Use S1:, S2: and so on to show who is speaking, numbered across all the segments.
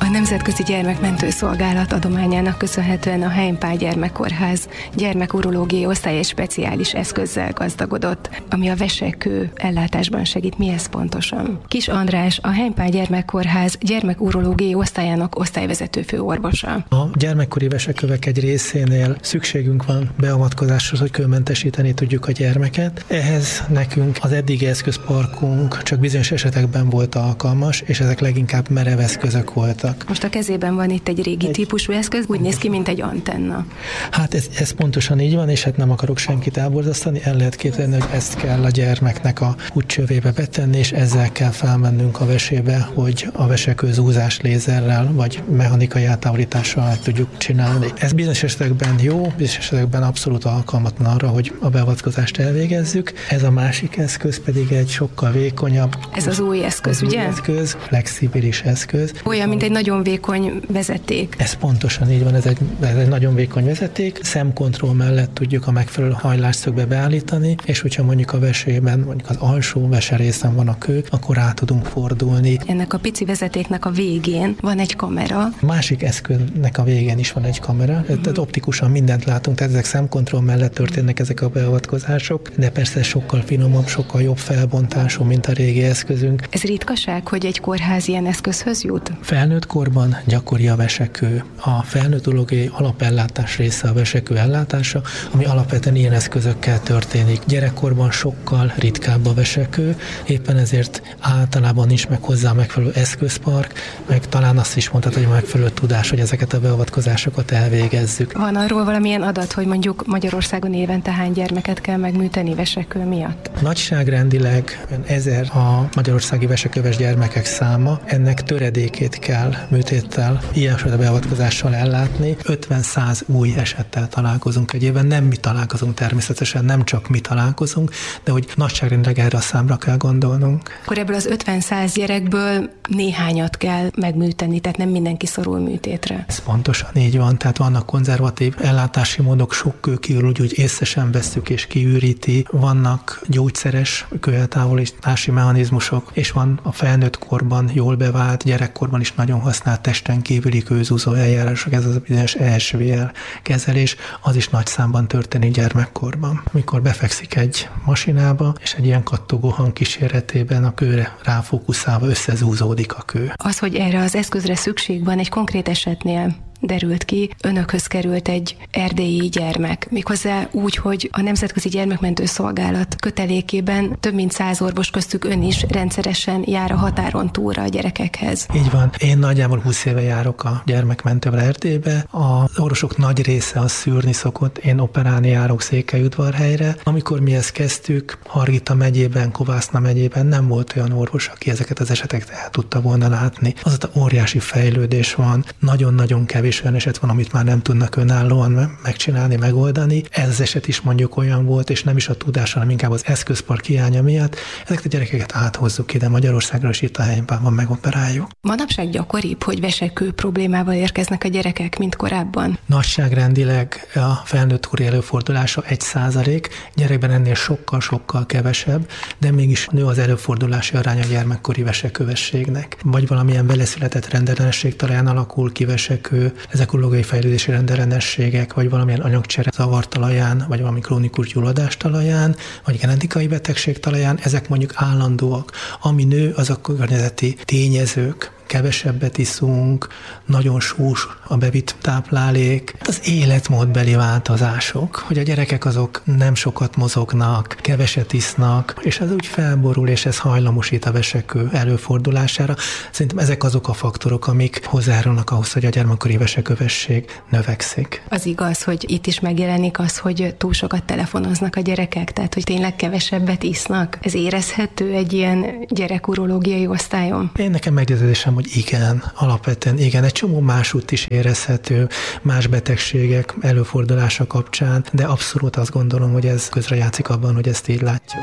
S1: A Nemzetközi Gyermekmentő Szolgálat adományának köszönhetően a Heimpál Gyermekkórház gyermekurológiai osztály egy speciális eszközzel gazdagodott, ami a vesekő ellátásban segít. Mi ez pontosan? Kis András, a Heimpál Gyermekkórház gyermekurológiai osztályának osztályvezető főorvosa.
S2: A gyermekkori vesekövek egy részénél szükségünk van beavatkozáshoz, hogy kőmentesíteni tudjuk a gyermeket. Ehhez nekünk az eddigi eszközparkunk csak bizonyos esetekben volt alkalmas, és ezek leginkább merev eszközök voltak.
S1: Most a kezében van itt egy régi típusú eszköz, úgy néz ki, mint egy antenna.
S2: Hát ez pontosan így van, és hát nem akarok senkit elborzasztani, el lehet képzelni, hogy ezt kell a gyermeknek a útcsövébe betenni, és ezzel kell felmennünk a vesébe, hogy a vesekő zúzás lézerrel, vagy mechanikai eltávolítással meg tudjuk csinálni. Ez bizonyos esetekben jó, bizonyos esetekben abszolút alkalmatlan arra, hogy a beavatkozást elvégezzük. Ez a másik eszköz pedig egy sokkal vékonyabb.
S1: Ez az új eszköz, ugye?
S2: Eszköz, flexibilis eszköz.
S1: Olyan, mint egy nagyon vékony vezeték.
S2: Ez pontosan így van, ez egy nagyon vékony vezeték. Szemkontroll mellett tudjuk a megfelelő hajlásszögbe beállítani, és hogyha mondjuk a vesében, mondjuk az alsó veserészen van a kő, akkor rá tudunk fordulni.
S1: Ennek a pici vezetéknek a végén van egy kamera.
S2: A másik eszköznek a végén is van egy kamera, tehát optikusan mindent látunk, tehát ezek szemkontroll mellett történnek ezek a beavatkozások, de persze sokkal finomabb, sokkal jobb felbontású, mint a régi eszközünk.
S1: Ez ritkaság, hogy egy kórház ilyen eszközhöz jut?
S2: Felnőtt korban gyakori a vesekő. A felnőtt urológiai alapellátás része a vesekő ellátása, ami alapvetően ilyen eszközökkel történik. Gyerekkorban sokkal ritkább a vesekő, éppen ezért általában nincs meg hozzá megfelelő eszközpark, meg talán azt is mondhatod, hogy megfelelő tudás, hogy ezeket a beavatkozásokat elvégezzük.
S1: Van arról valamilyen adat, hogy mondjuk Magyarországon évente hány gyermeket kell megműteni vesekő miatt?
S2: Nagyságrendileg 1000 a magyarországi veseköves gyermekek száma, ennek töredékét kell műtéttel, ilyenfajta beavatkozással ellátni. 50-100 új esettel találkozunk egy évben, nem mi találkozunk természetesen, nem csak mi találkozunk, de hogy nagyságrendileg erre a számra kell gondolnunk.
S1: Akkor ebből az 50-100 gyerekből néhányat kell megműteni, tehát nem mindenki szorul műtétre.
S2: Ez pontosan így van, tehát vannak konzervatív ellátási módok, sok kő kiürül, úgy észre sem vesszük és kiüríti, vannak gyógyszeres kőeltávolítási mechanizmusok, és van a felnőtt korban jól bevált, gyerekkorban is nagyon használt testen kívüli kőzúzó eljárások, ez az a bizonyos ESVL kezelés, az is nagy számban történik gyermekkorban. Amikor befekszik egy masinába, és egy ilyen kattogó hang kíséretében a kőre ráfókuszálva összezúzódik a kő.
S1: Az, hogy erre az eszközre szükség van, egy konkrét esetnél derült ki, önökhöz került egy erdélyi gyermek. Méghozzá úgy, hogy a Nemzetközi Gyermekmentő Szolgálat kötelékében több mint 100 orvos, köztük ön is rendszeresen jár a határon túlra a gyerekekhez.
S2: Így van. Én nagyjából 20 éve járok a gyermekmentővel Erdélybe. Az orvosok nagy része az szűrni szokott. Én operálni járok Székelyudvarhelyre. Amikor mi ezt kezdtük, Hargita megyében, Kovászna megyében nem volt olyan orvos, aki ezeket az eseteket el tudta volna látni. Azóta óriási fejlődés van, nagyon-nagyon kevés olyan eset van, amit már nem tudnak önállóan megcsinálni, megoldani. Ez az eset is mondjuk olyan volt, és nem is a tudás, hanem inkább az eszközpark hiánya miatt. Ezeket a gyerekeket áthozzuk ide Magyarországra, és itt a Heimpálban megoperáljuk.
S1: Manapság gyakoribb, hogy vesekő problémával érkeznek a gyerekek, mint korábban?
S2: Nagyságrendileg a felnőtt kori előfordulása 1%, gyerekben ennél sokkal-sokkal kevesebb, de mégis nő az előfordulási aránya a gyermekkori vesekövességnek. Vagy valamilyen veleszületett rendellenesség talán alakul ki vesekő, ezek urológiai fejlődési rendellenességek, vagy valamilyen anyagcsere zavar talaján, vagy valami krónikus gyulladás talaján, vagy genetikai betegség talaján, ezek mondjuk állandóak. Ami nő, az a környezeti tényezők, kevesebbet iszunk, nagyon sós a bevitt táplálék. Az életmódbeli változások, hogy a gyerekek azok nem sokat mozognak, keveset isznak, és ez úgy felborul, és ez hajlamosít a vesekő előfordulására. Szerintem ezek azok a faktorok, amik hozzájárulnak ahhoz, hogy a gyermekkori vesekövesség növekszik.
S1: Az igaz, hogy itt is megjelenik az, hogy túl sokat telefonoznak a gyerekek, tehát hogy tényleg kevesebbet isznak. Ez érezhető egy ilyen gyerekurológiai osztályon?
S2: Én nekem meggyőződésem, hogy igen, alapvetően igen, egy csomó másút is érezhető, más betegségek előfordulása kapcsán, de abszolút azt gondolom, hogy ez közrejátszik abban, hogy ezt így látjuk.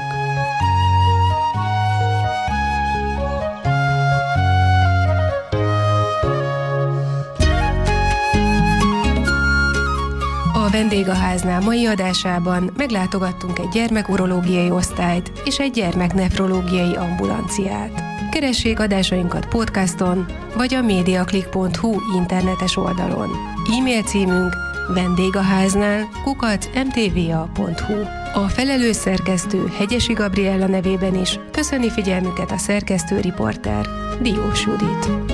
S1: A Vendégháznál mai adásában meglátogattunk egy gyermekurológiai osztályt és egy gyermeknefrológiai ambulanciát. Keressék adásainkat podcaston, vagy a mediaclick.hu internetes oldalon. E-mail címünk vendégháznál@mtva.hu. A felelős szerkesztő Hegyesi Gabriella nevében is köszöni figyelmüket a szerkesztő riporter Diós Judit.